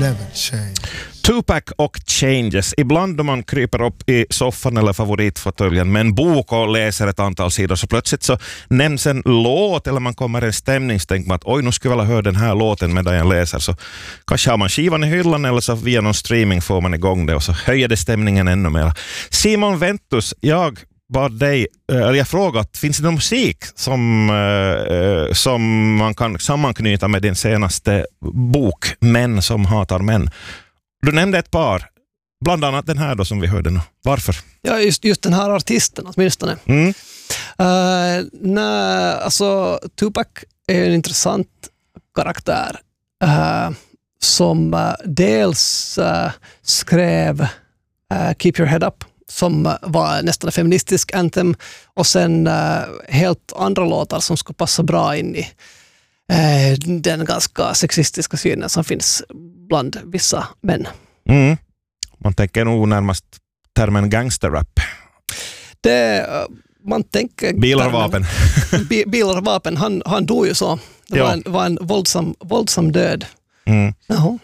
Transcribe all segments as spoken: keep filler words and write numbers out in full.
never change. Tupac och Changes. Ibland då man kryper upp i soffan eller favoritfåtöljen med en bok och läser ett antal sidor, så plötsligt så nämns en låt eller man kommer en stämningstänk med att oj, nu skulle jag vilja höra den här låten medan jag läser. Så kanske har man skivan i hyllan eller så via någon streaming får man igång det och så höjer det stämningen ännu mer. Simon Ventus, jag bad dig, eller jag frågat, finns det någon musik som, eh, som man kan sammanknyta med din senaste bok, Män som hatar män? Du nämnde ett par, bland annat den här då som vi hörde nu. Varför? Ja, just, just den här artisten åtminstone. Mm. Uh, nej, alltså Tupac är en intressant karaktär uh, som uh, dels uh, skrev uh, Keep Your Head Up, som uh, var nästan en feministisk anthem, och sen uh, helt andra låtar som skulle passa bra in i uh, den ganska sexistiska synen som finns bland vissa män. Mm. Man tänker nog närmast termen gangsterrap. Det, man tänker... Bilar och vapen. Bi, bilar och vapen, han, han dog ju så. Det ja. var en, var en våldsam, våldsam död. Mm. Jaha.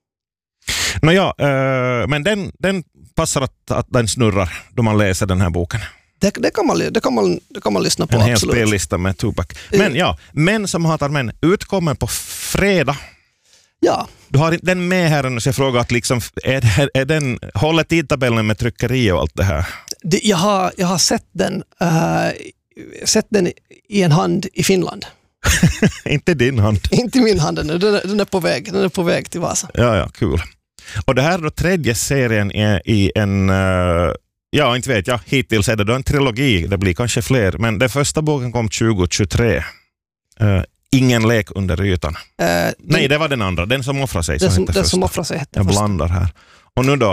Nåja, uh, men den, den passar att, att den snurrar då man läser den här boken. Det, det, kan man, det, kan man, det kan man lyssna på, en hel absolut. spellista med Tupac. Men ja, Män som hatar män utkommer på fredag. Ja. Du har den med här nu, så jag frågar att liksom, är, är den, håller tidtabellen med tryckeri och allt det här? Det, jag, har, jag har sett den, uh, sett den i en hand i Finland. Inte din hand. Inte min hand, den, den, är på väg, den är på väg till Vasa. Ja, ja, kul. Och det här är då tredje serien i, i en, uh, ja inte vet jag, hittills är det då en trilogi, det blir kanske fler, men den första boken kom tjugo tjugotre. Uh, Ingen lek under ytan. Uh, den, Nej, det var den andra. Den som offrar sig. Den som, som, den som offrar sig hette Jag första. blandar här. Och nu då,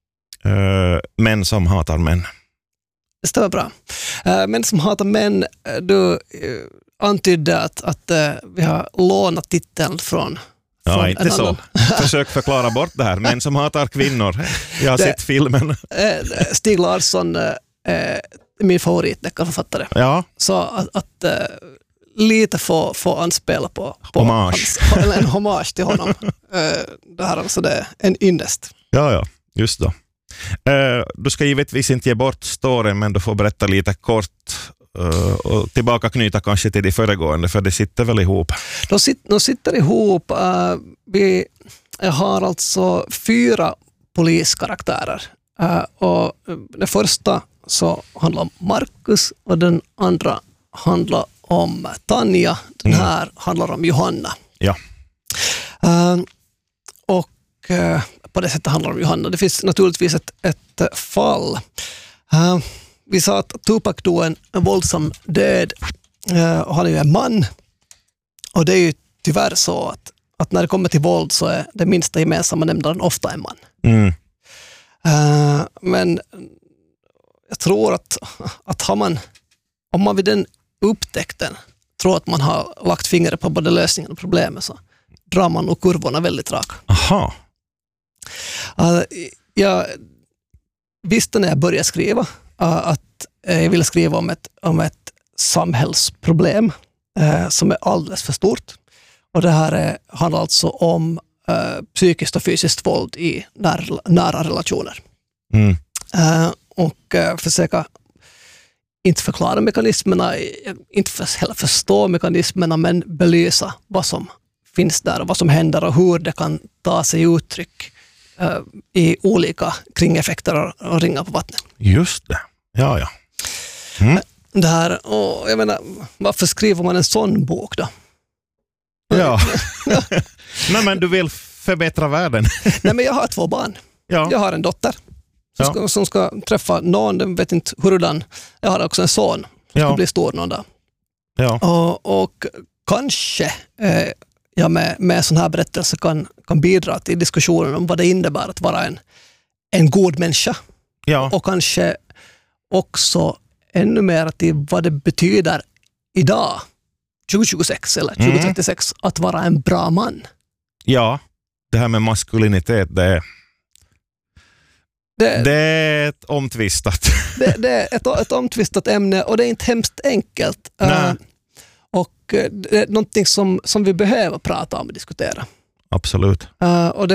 uh, Män som hatar män. Det stämmer bra. Uh, män som hatar män, du uh, antydde att, att uh, vi har lånat titeln från, ja, från inte så. annan. Försök förklara bort det här. Män som hatar kvinnor. Jag har det, sett filmen. Uh, Stig Larsson uh, är min favoritdeckarförfattare. Ja. Så att, att uh, lite få, få anspela på, på hommage. Hans, eller en hommage till honom. uh, det här alltså det är en ynnest. Ja, ja, just då. Uh, du ska givetvis inte ge bort storyn, men du får berätta lite kort uh, och tillbaka knyta kanske till de föregående, för det sitter väl ihop. De, sit, de sitter ihop. Uh, vi har alltså fyra poliskaraktärer. Uh, och den första så handlar om Markus och den andra handlar om Tanja. Den här mm. handlar om Johanna. Ja. Uh, och uh, på det sättet handlar det om Johanna. Det finns naturligtvis ett, ett fall. Uh, vi sa att Tupac då en, en våldsam död. Uh, och han är ju en man. Och det är ju tyvärr så att, att när det kommer till våld så är det minsta gemensamma nämnaren ofta en man. Mm. Uh, men jag tror att, att har man, om man vid den upptäckten tror att man har lagt fingret på både lösningen och problemet, så drar man och kurvorna väldigt raka. Aha. Uh, jag visste när jag började skriva uh, att uh, jag ville skriva om ett, om ett samhällsproblem uh, som är alldeles för stort. Och det här är, handlar alltså om uh, psykiskt och fysiskt våld i nära, nära relationer. Mm. Uh, och uh, försöka inte förklara mekanismerna, inte för, heller förstå mekanismerna, men belysa vad som finns där och vad som händer och hur det kan ta sig uttryck uh, i olika kringeffekter och, och ringar på vattnet. Just det. Ja, ja. Mm. Det här, och jag menar, varför skriver man en sån bok då? Ja. Nej, men du vill förbättra världen. Nej, men jag har två barn. Ja. Jag har en dotter som, ja. ska, som ska träffa någon, den vet inte hurudan. Jag har också en son som ja. ska bli stor någon dag. Ja. Och, och kanske eh, jag med, med sån här berättelse kan, kan bidra till diskussionen om vad det innebär att vara en, en god människa. Ja. Och kanske också ännu mer till vad det betyder idag, tjugo tjugosex eller tjugo trettiosex, mm. att vara en bra man. Ja, det här med maskulinitet, det är, det, det är ett omtvistat. Det, det är ett, ett omtvistat ämne och det är inte hemskt enkelt. Uh, och det är någonting som, som vi behöver prata om och diskutera. Absolut. Uh, och det,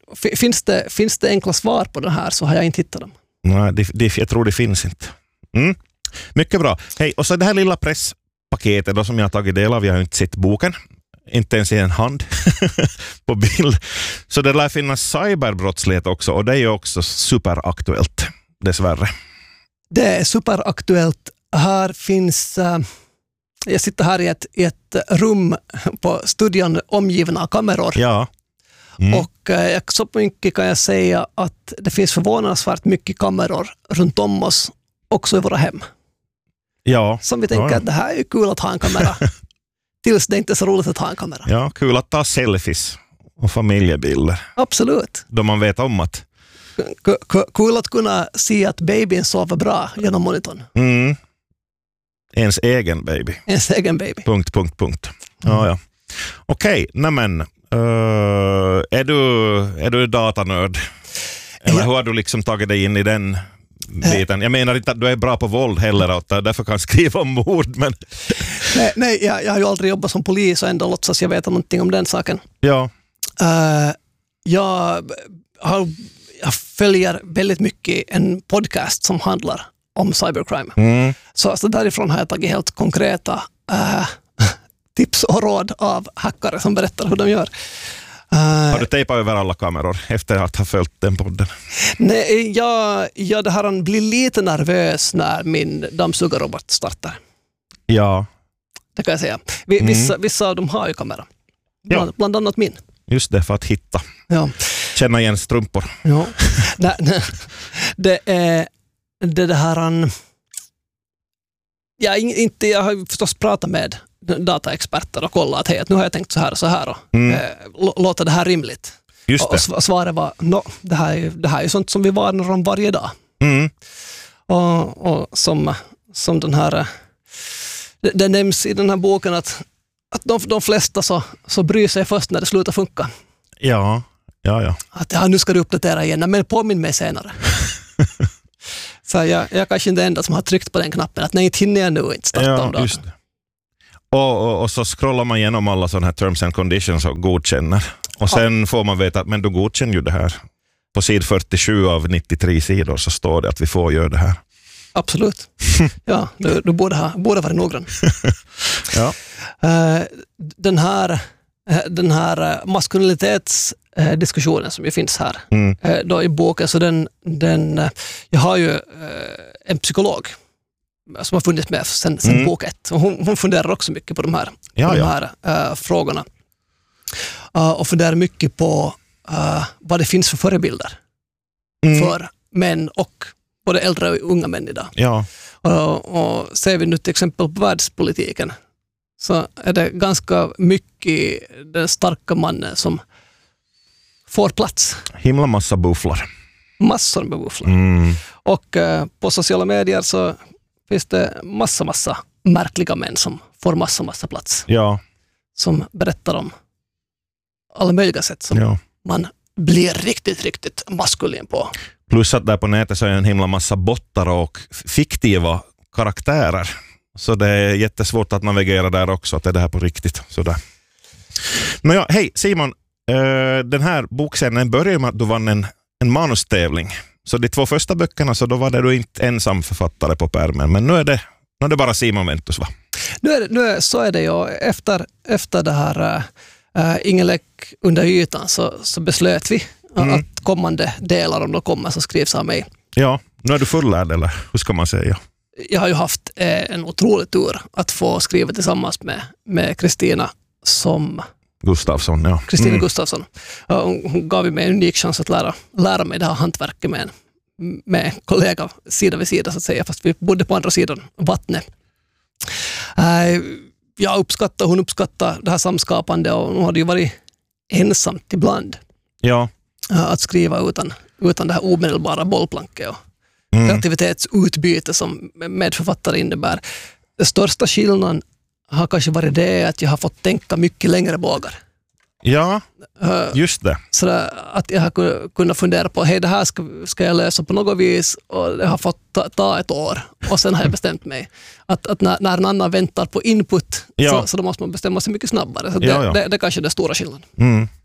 f- finns, det, finns det enkla svar på det här så har jag inte hittat dem. Nej, det, det, jag tror det finns inte. Mm. Mycket bra. Hej, och så det här lilla presspaketet då, som jag har tagit del av, jag har inte sett boken. Inte ens i en hand på bild. Så det lär finnas cyberbrottslighet också, och det är ju också superaktuellt, dessvärre. Det är superaktuellt. Här finns... Uh, jag sitter här i ett, i ett rum på studion omgivna av kameror. Ja. Mm. Och uh, så mycket kan jag säga att det finns förvånansvärt mycket kameror runt om oss, också i våra hem. Ja. Som vi tänker ja. att det här är ju kul att ha en kamera. Tills det inte är så roligt att ha en kamera. Ja, kul att ta selfies och familjebilder. Absolut. Då man vet om att... K- k- kul att kunna se att babyn sover bra genom monitorn. Mm. Ens egen baby. Ens egen baby. Punkt, punkt, punkt. Ja, ja. Okej, nämen. Uh, är, du, är du datanörd? Eller Ja. hur har du liksom tagit dig in i den biten? Jag menar inte att du är bra på våld heller, och därför kan skriva om mord, men... Nej, nej jag, jag har ju aldrig jobbat som polis och ändå låtsas jag veta någonting om den saken. Ja. Uh, jag, har, jag följer väldigt mycket en podcast som handlar om cybercrime. Mm. Så, så därifrån har jag tagit helt konkreta uh, tips och råd av hackare som berättar hur de gör. Uh, Har du tejpat över alla kameror efter att ha följt den podden? nej, jag, jag det här blir lite nervös när min dammsugarrobot startar. Ja, Det kan jag säga. Vi, Mm. vissa, vissa av dem har ju kamera. Bland, Ja. bland annat min. just det, för att hitta. Ja. Känna igen strumpor. Ja. nej, nej. Det är det, det här... an- Jag, inte, jag har ju förstås pratat med dataexperter och kollat att hej, att nu har jag tänkt så här och så här. Och, Mm. eh, lå- låter det här rimligt? Just Och, det. och sv- svaret var, no, det, här är, ju- det här är ju sånt som vi varnar om varje dag. Mm. Och, och som, som den här... eh, Det, det nämns i den här boken att, att de, de flesta så, så bryr sig först när det slutar funka. Ja, ja, ja. Att ja, nu ska du uppdatera igen, men påminn mig senare. Så jag, jag är kanske inte den enda som har tryckt på den knappen, att nej, inte hinner jag nu inte starta om Ja, datorn. just det. Och, och, och så scrollar man igenom alla sådana här terms and conditions och godkänner. Och sen får man veta att men du godkänner ju det här. På sid fyrtiosju av nittiotre sidor så står det att vi får göra det här. Absolut. Ja, du, du borde ha borde vara noggrann. Ja. Uh, den här, uh, den här maskulinitetsdiskussionen som ju finns här Mm. uh, då i boken, så den, den, uh, jag har ju uh, en psykolog som har funnits med sen, sen Mm. bok ett. Och hon, hon funderar också mycket på de här, Ja, på de ja. här uh, frågorna. Uh, och funderar mycket på uh, vad det finns för förebilder Mm. för män och både äldre och unga män idag. Ja. Och, och ser vi nu till exempel på världspolitiken, så är det ganska mycket den starka mannen som får plats. Himla massa bufflar. Massor med bufflar. Mm. Och eh, på sociala medier så finns det massa, massa märkliga män som får massa, massa plats. Ja, Som berättar om alla möjliga sätt som ja. man blir riktigt, riktigt maskulin på. Plus att där på nätet så är en himla massa bottar och fiktiva karaktärer. Så det är jättesvårt att navigera där också, att det är det här på riktigt. Sådär. Men ja, hej Simon, uh, den här bokserien börjar med att du vann en, en manustävling. Så de två första böckerna, så då var det du inte ensam författare på pärmen. Men nu är det, nu är det bara Simon Ventus, va? Nu är, det, nu är, så är det ju. Efter, efter det här äh, Ingen lek under ytan så, så beslöt vi Mm. att kommande delar, om de kommer, så skrivs av mig. Ja, nu är du fullärd, eller hur ska man säga? Jag har ju haft eh, en otrolig tur att få skriva tillsammans med med Kristina som Gustafsson, ja. Kristina Mm. Gustafsson. Och Hon, hon gav mig en unik chans att lära, lära mig det här hantverket med en, med en kollega sida vid sida, så att säga, fast vi bodde på andra sidan vattnet. Äh, jag uppskattar, hon uppskattar det här samskapande, och hon hade ju varit ensamt ibland Ja. äh, att skriva utan, utan det här omedelbara bollplanket och Mm. kreativitetsutbyte som medförfattare innebär. Den största skillnaden har kanske varit det att jag har fått tänka mycket längre bågar. Ja, Äh, just det. Så där, att jag har kun- kunnat fundera på, hej, det här ska, ska jag lösa på något vis, och det har fått ta, ta ett år, och sen har jag bestämt mig att, att när, när en annan väntar på input, Ja. så, så då måste man bestämma sig mycket snabbare. Så det, Ja, ja. Det, det kanske är den stora skillnaden. Mm.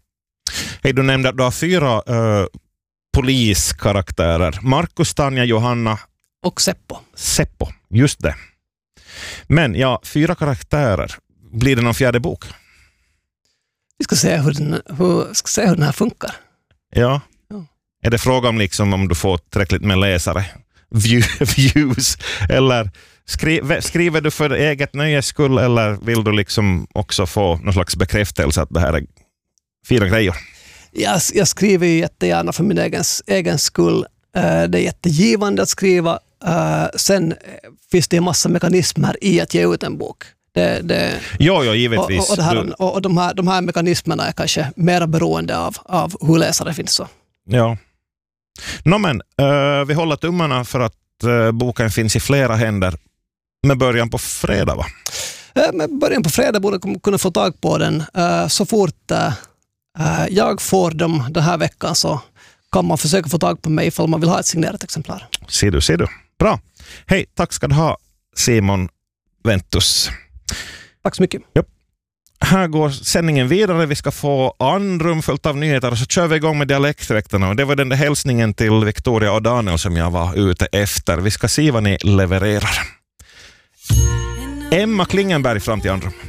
Hej, du nämnde att du har fyra uh, poliskaraktärer. Markus, Tanja, Johanna och Seppo. Seppo, just det. Men ja, fyra karaktärer. Blir det någon fjärde bok? Vi ska se hur den, hur, ska se hur den här funkar. Ja. ja. Är det frågan liksom om du får tillräckligt med läsare? Views? Eller skri, skriver du för eget nöjes skull, eller vill du liksom också få någon slags bekräftelse att det här är fina grejer? Jag, jag skriver ju jättegärna för min egen, egen skull. Uh, det är jättegivande att skriva. Uh, sen finns det en massa mekanismer i att ge ut en bok. Det, det, jo, jo, givetvis. Och, och, det här, och, och de, här, de här mekanismerna är kanske mer beroende av, av hur läsare finns så. Ja. Nå men, uh, vi håller tummarna för att uh, boken finns i flera händer med början på fredag, va? Uh, med början på fredag borde jag kunna få tag på den. Uh, så fort uh, jag får dem den här veckan så kan man försöka få tag på mig ifall man vill ha ett signerat exemplar. Ser du, ser du. Bra. Hej, tack ska du ha, Simon Ventus. Tack så mycket. Yep. Här går sändningen vidare. Vi ska få andrum fullt av nyheter och så kör vi igång med dialektväktarna. Och det var den där hälsningen till Victoria och Daniel som jag var ute efter. Vi ska se vad ni levererar. Emma Klingenberg fram till andrum.